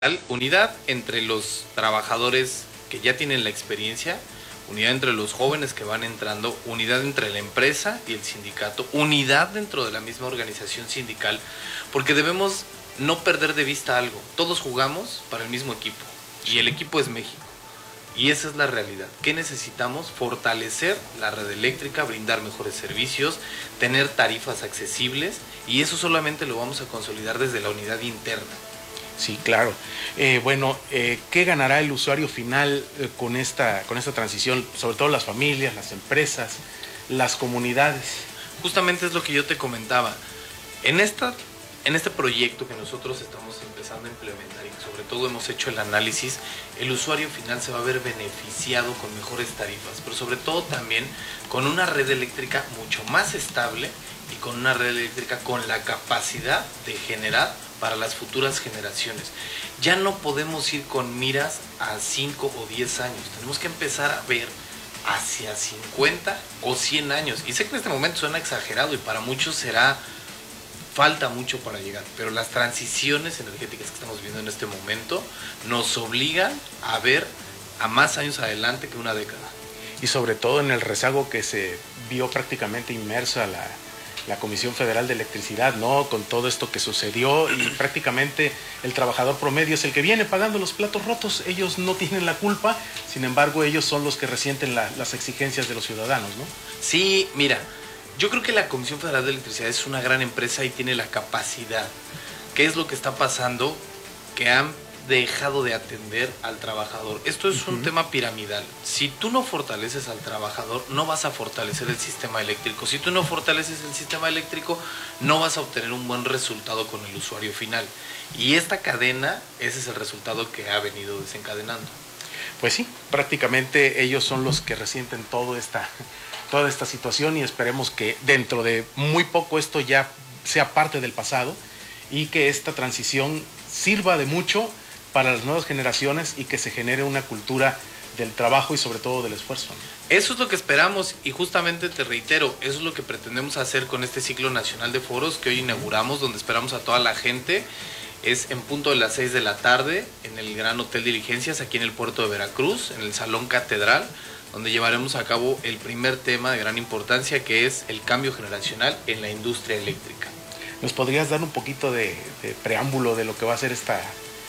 unidad entre los trabajadores que ya tienen la experiencia, unidad entre los jóvenes que van entrando, unidad entre la empresa y el sindicato, unidad dentro de la misma organización sindical, porque debemos no perder de vista algo. Todos jugamos para el mismo equipo y el equipo es México. Y esa es la realidad. ¿Qué necesitamos? Fortalecer la red eléctrica, brindar mejores servicios, tener tarifas accesibles, y eso solamente lo vamos a consolidar desde la unidad interna. Sí, claro. ¿Qué ganará el usuario final con esta transición? Sobre todo las familias, las empresas, las comunidades. Justamente es lo que yo te comentaba. En este proyecto que nosotros estamos empezando a implementar y sobre todo hemos hecho el análisis, el usuario final se va a ver beneficiado con mejores tarifas, pero sobre todo también con una red eléctrica mucho más estable y con una red eléctrica con la capacidad de generar para las futuras generaciones. Ya no podemos ir con miras a 5 o 10 años, tenemos que empezar a ver hacia 50 o 100 años. Y sé que en este momento suena exagerado y para muchos falta mucho para llegar, pero las transiciones energéticas que estamos viendo en este momento nos obligan a ver a más años adelante que una década. Y sobre todo en el rezago que se vio prácticamente inmersa la Comisión Federal de Electricidad, ¿no? Con todo esto que sucedió, y prácticamente el trabajador promedio es el que viene pagando los platos rotos. Ellos no tienen la culpa, sin embargo ellos son los que resienten las exigencias de los ciudadanos, ¿no? Sí, mira, yo creo que la Comisión Federal de Electricidad es una gran empresa y tiene la capacidad. ¿Qué es lo que está pasando? Que han dejado de atender al trabajador. Esto es un tema piramidal. Si tú no fortaleces al trabajador, no vas a fortalecer el sistema eléctrico. Si tú no fortaleces el sistema eléctrico, no vas a obtener un buen resultado con el usuario final. Y esta cadena, ese es el resultado que ha venido desencadenando. Pues sí, prácticamente ellos son los que resienten toda esta situación, y esperemos que dentro de muy poco esto ya sea parte del pasado y que esta transición sirva de mucho para las nuevas generaciones y que se genere una cultura del trabajo y sobre todo del esfuerzo. Eso es lo que esperamos, y justamente te reitero, eso es lo que pretendemos hacer con este ciclo nacional de foros que hoy inauguramos, donde esperamos a toda la gente. Es en punto de las 6 de la tarde en el Gran Hotel Diligencias, aquí en el puerto de Veracruz, en el Salón Catedral, donde llevaremos a cabo el primer tema de gran importancia, que es el cambio generacional en la industria eléctrica. ¿Nos podrías dar un poquito de preámbulo de lo que va a ser esta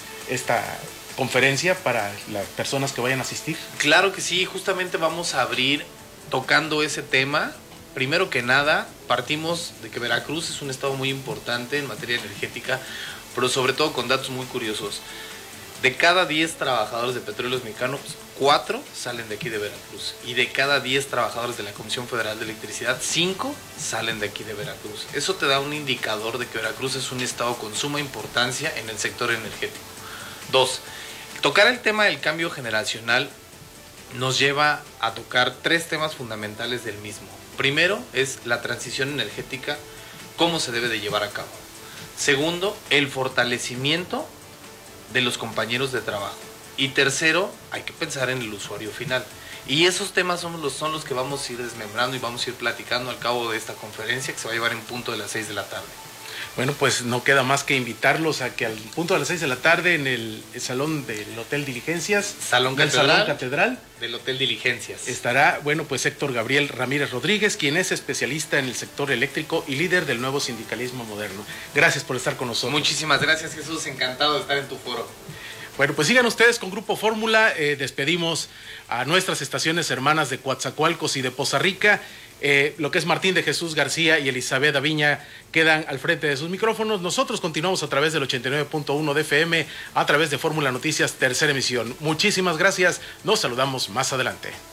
conferencia para las personas que vayan a asistir? Claro que sí, justamente vamos a abrir tocando ese tema. Primero que nada, partimos de que Veracruz es un estado muy importante en materia energética, pero sobre todo con datos muy curiosos. De cada 10 trabajadores de Petróleos Mexicanos, 4 salen de aquí de Veracruz. Y de cada 10 trabajadores de la Comisión Federal de Electricidad, 5 salen de aquí de Veracruz. Eso te da un indicador de que Veracruz es un estado con suma importancia en el sector energético. 2. Tocar el tema del cambio generacional nos lleva a tocar 3 temas fundamentales del mismo. Primero es la transición energética, cómo se debe de llevar a cabo. Segundo, el fortalecimiento de los compañeros de trabajo. Y tercero, hay que pensar en el usuario final. Y esos temas son los que vamos a ir desmembrando y vamos a ir platicando al cabo de esta conferencia, que se va a llevar en punto de las 6 de la tarde. Bueno, pues no queda más que invitarlos a que al punto de las 6 de la tarde en el salón del Hotel Diligencias, Salón Catedral del Hotel Diligencias, estará, pues Héctor Gabriel Ramírez Rodríguez, quien es especialista en el sector eléctrico y líder del nuevo sindicalismo moderno. Gracias por estar con nosotros. Muchísimas gracias, Jesús, encantado de estar en tu foro. Bueno, pues sigan ustedes con Grupo Fórmula. Despedimos a nuestras estaciones hermanas de Coatzacoalcos y de Poza Rica. Lo que es Martín de Jesús García y Elizabeth Aviña quedan al frente de sus micrófonos. Nosotros continuamos a través del 89.1 de FM, a través de Fórmula Noticias, tercera emisión. Muchísimas gracias. Nos saludamos más adelante.